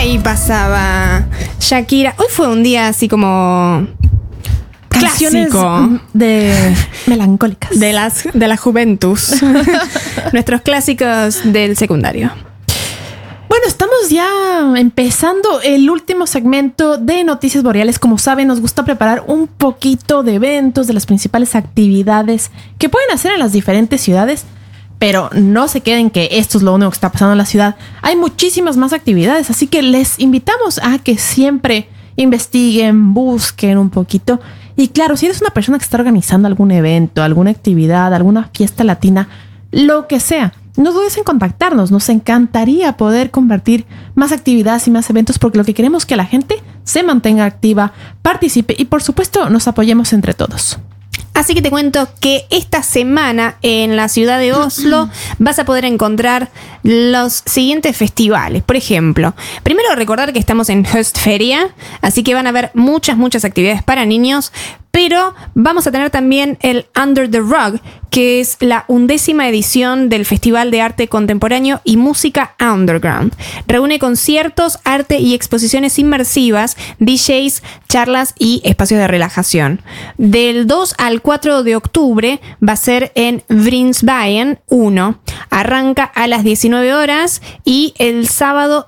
Ahí pasaba Shakira. Hoy fue un día así como canciones clásico de melancólicas de la Juventus. Nuestros clásicos del secundario. Bueno, estamos ya empezando el último segmento de Noticias Boreales. Como saben, nos gusta preparar un poquito de eventos, de las principales actividades que pueden hacer en las diferentes ciudades. Pero no se queden que esto es lo único que está pasando en la ciudad. Hay muchísimas más actividades, así que les invitamos a que siempre investiguen, busquen un poquito. Y claro, si eres una persona que está organizando algún evento, alguna actividad, alguna fiesta latina, lo que sea, no dudes en contactarnos. Nos encantaría poder compartir más actividades y más eventos porque lo que queremos es que la gente se mantenga activa, participe y por supuesto nos apoyemos entre todos. Así que te cuento que esta semana en la ciudad de Oslo vas a poder encontrar los siguientes festivales. Por ejemplo, primero recordar que estamos en Höstferia, así que van a haber muchas actividades para niños, pero vamos a tener también el Under the Rug, que es la 11ª edición del Festival de Arte Contemporáneo y Música Underground. Reúne conciertos, arte y exposiciones inmersivas, DJs, charlas y espacios de relajación. Del 2 al 4 de octubre va a ser en Vrinsveien 1. Arranca a las 19 horas y el sábado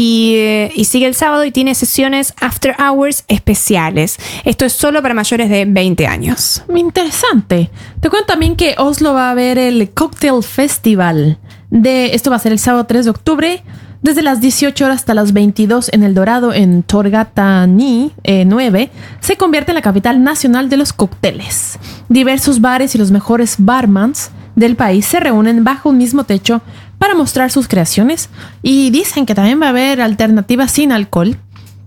y sigue el sábado y tiene sesiones after hours especiales. Esto es solo para mayores de 20 años. Interesante. Te cuento también que Oslo va a haber el Cocktail Festival. Esto va a ser el sábado 3 de octubre, desde las 18 horas hasta las 22 en El Dorado, en Torgatani 9. Se convierte en la capital nacional de los cócteles. Diversos bares y los mejores barmans del país se reúnen bajo un mismo techo para mostrar sus creaciones y dicen que también va a haber alternativas sin alcohol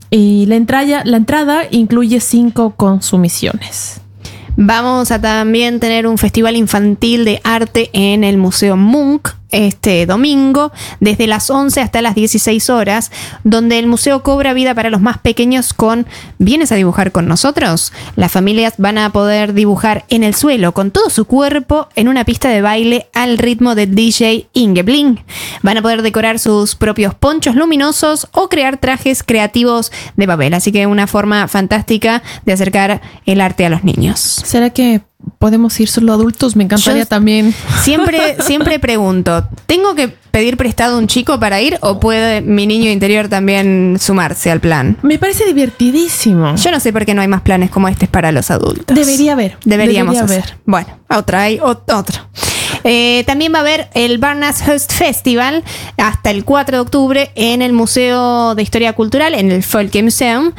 y la entrada incluye 5 consumiciones. Vamos a también tener un festival infantil de arte en el Museo Munch este domingo, desde las 11 hasta las 16 horas, donde el museo cobra vida para los más pequeños con ¿vienes a dibujar con nosotros? Las familias van a poder dibujar en el suelo con todo su cuerpo en una pista de baile al ritmo del DJ Ingebling. Van a poder decorar sus propios ponchos luminosos o crear trajes creativos de papel, así que una forma fantástica de acercar el arte a los niños. ¿Será que podemos ir solo adultos? Me encantaría también. Siempre pregunto, ¿tengo que pedir prestado a un chico para ir o puede mi niño interior también sumarse al plan? Me parece divertidísimo. Yo no sé por qué no hay más planes como este para los adultos. Debería haber. Deberíamos hacer. Bueno, otro. También va a haber el Barnas Höst Festival hasta el 4 de octubre en el Museo de Historia Cultural, en el Folkemuseum,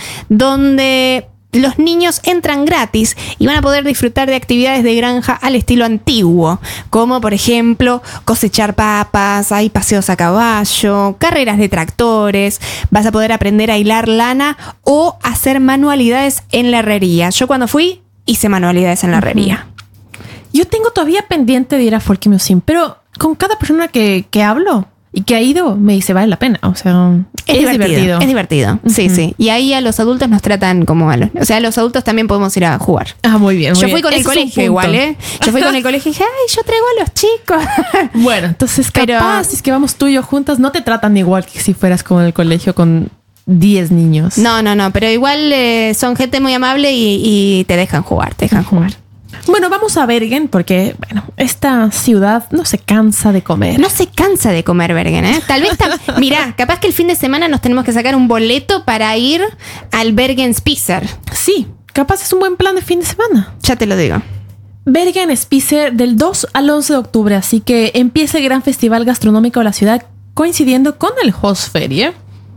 donde los niños entran gratis y van a poder disfrutar de actividades de granja al estilo antiguo, como por ejemplo cosechar papas, hay paseos a caballo, carreras de tractores, vas a poder aprender a hilar lana o hacer manualidades en la herrería. Yo cuando fui hice manualidades en la herrería. Yo tengo todavía pendiente de ir a Folkemuseum, pero con cada persona que hablo y que ha ido me dice vale la pena, o sea, es divertido. Es divertido, sí. Y ahí a los adultos nos tratan como a los adultos también podemos ir a jugar. Ah, muy bien. Yo fui con el colegio igual, Yo fui con el colegio y dije, ay, yo traigo a los chicos. Bueno, entonces capaz si es que vamos tú y yo juntas, no te tratan igual que si fueras con el colegio con 10 niños. No, pero igual son gente muy amable y te dejan jugar, jugar. Bueno, vamos a Bergen porque, esta ciudad no se cansa de comer. No se cansa de comer Bergen, ¿eh? Tal vez, mirá, capaz que el fin de semana nos tenemos que sacar un boleto para ir al Bergen Spiser. Sí, capaz es un buen plan de fin de semana. Ya te lo digo. Bergen Spiser del 2 al 11 de octubre, así que empieza el gran festival gastronómico de la ciudad coincidiendo con el Höstferie.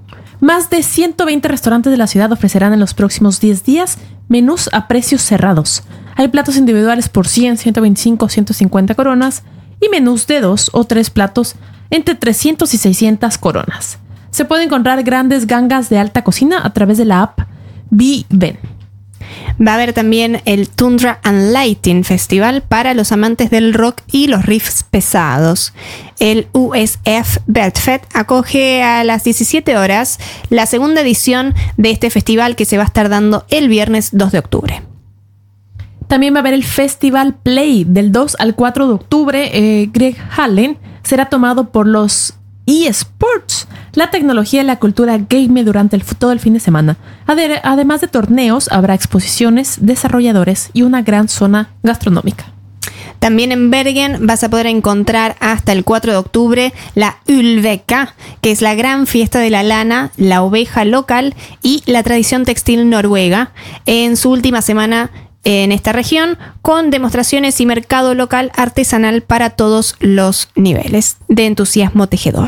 Más de 120 restaurantes de la ciudad ofrecerán en los próximos 10 días menús a precios cerrados. Hay platos individuales por 100, 125, 150 coronas y menús de 2 o 3 platos entre 300 y 600 coronas. Se pueden encontrar grandes gangas de alta cocina a través de la app Viven. Va a haber también el Tundra and Lighting Festival para los amantes del rock y los riffs pesados. El USF Bedfest acoge a las 17 horas la segunda edición de este festival que se va a estar dando el viernes 2 de octubre. También va a haber el Festival Play del 2 al 4 de octubre. Greg Hallen será tomado por los eSports, la tecnología y la cultura gamer durante todo el fin de semana. Además de torneos, habrá exposiciones, desarrolladores y una gran zona gastronómica. También en Bergen vas a poder encontrar hasta el 4 de octubre la Ulveka, que es la gran fiesta de la lana, la oveja local y la tradición textil noruega, en su última semana en esta región, con demostraciones y mercado local artesanal para todos los niveles de entusiasmo tejedor.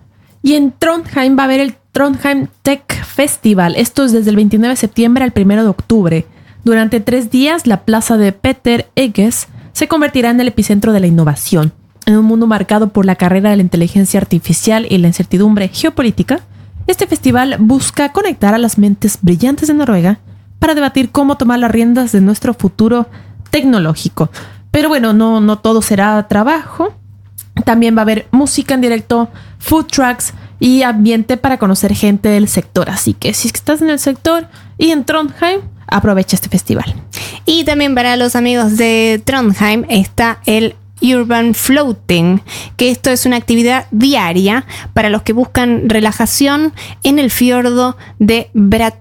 Y en Trondheim va a haber el Trondheim Tech Festival. Esto es desde el 29 de septiembre al 1 de octubre. Durante 3 días, la plaza de Peter Egges se convertirá en el epicentro de la innovación. En un mundo marcado por la carrera de la inteligencia artificial y la incertidumbre geopolítica, este festival busca conectar a las mentes brillantes de Noruega para debatir cómo tomar las riendas de nuestro futuro tecnológico. Pero bueno, no todo será trabajo. También va a haber música en directo, food trucks y ambiente para conocer gente del sector. Así que si estás en el sector y en Trondheim, aprovecha este festival. Y también para los amigos de Trondheim está el Urban Floating, que esto es una actividad diaria para los que buscan relajación en el fiordo de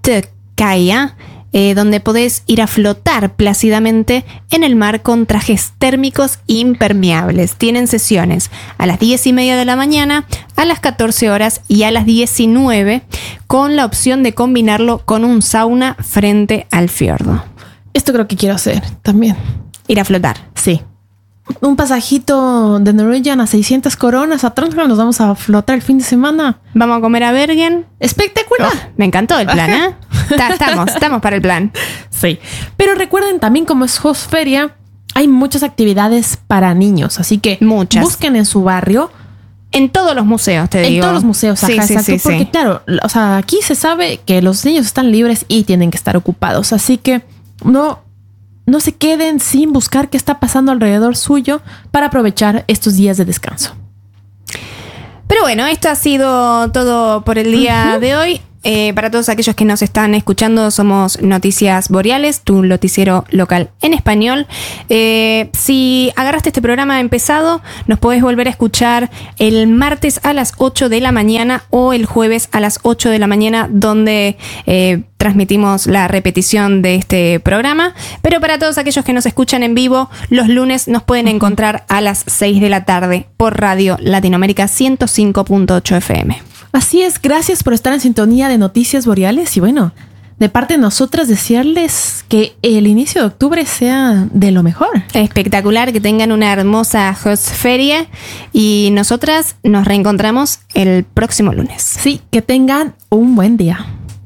Brattøya, donde podés ir a flotar plácidamente en el mar con trajes térmicos impermeables. Tienen sesiones a las 10:30 de la mañana, a las 14 horas y a las 19, con la opción de combinarlo con un sauna frente al fiordo. Esto creo que quiero hacer también. Ir a flotar. Sí. Un pasajito de Norwegian a 600 coronas a Trondheim. Nos vamos a flotar el fin de semana. Vamos a comer a Bergen. ¡Espectacular! Oh, me encantó el plan, ¿eh? Estamos para el plan. Sí. Pero recuerden también, como es Höstferia, hay muchas actividades para niños. Así que busquen en su barrio. En todos los museos, te digo. En todos los museos, ajá, sí, exacto. Porque claro, o sea, aquí se sabe que los niños están libres y tienen que estar ocupados. Así que no se queden sin buscar qué está pasando alrededor suyo para aprovechar estos días de descanso. Pero bueno, esto ha sido todo por el día de hoy. Para todos aquellos que nos están escuchando, somos Noticias Boreales, tu noticiero local en español. Si agarraste este programa empezado, nos podés volver a escuchar el martes a las 8 de la mañana o el jueves a las 8 de la mañana, donde transmitimos la repetición de este programa. Pero para todos aquellos que nos escuchan en vivo, los lunes nos pueden encontrar a las 6 de la tarde por Radio Latinoamérica 105.8 FM. Así es, gracias por estar en sintonía de Noticias Boreales y bueno, de parte de nosotras desearles que el inicio de octubre sea de lo mejor. Espectacular, que tengan una hermosa Höstferia y nosotras nos reencontramos el próximo lunes. Sí, que tengan un buen día.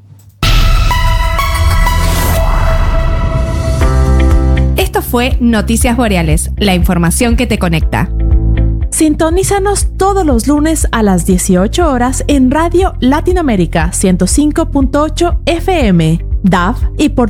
Esto fue Noticias Boreales, la información que te conecta. Sintonízanos todos los lunes a las 18 horas en Radio Latinoamérica 105.8 FM, DAF y por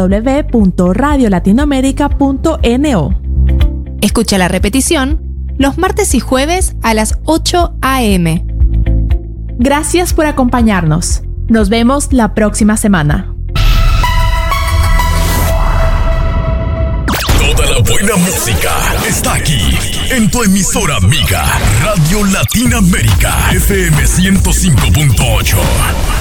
www.radiolatinoamerica.no. Escucha la repetición los martes y jueves a las 8 a.m. Gracias por acompañarnos. Nos vemos la próxima semana. Toda la buena música está aquí, en tu emisora amiga, Radio Latinoamérica, FM 105.8.